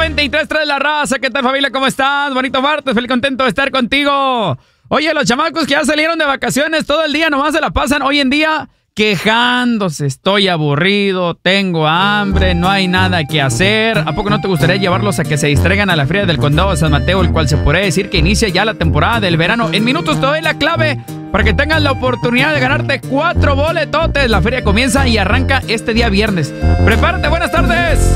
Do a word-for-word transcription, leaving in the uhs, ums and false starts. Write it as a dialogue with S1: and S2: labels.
S1: noventa y tres punto tres La Raza. ¿Qué tal, familia? ¿Cómo estás? Bonito martes, feliz contento de estar contigo. Oye, los chamacos que ya salieron de vacaciones todo el día nomás se la pasan hoy en día quejándose. Estoy aburrido, tengo hambre, no hay nada que hacer. ¿A poco no te gustaría llevarlos a que se distraigan a la Feria del Condado de San Mateo, el cual se podría decir que inicia ya la temporada del verano? En minutos te doy la clave para que tengas la oportunidad de ganarte cuatro boletotes. La feria comienza y arranca este día viernes. Prepárate, buenas tardes.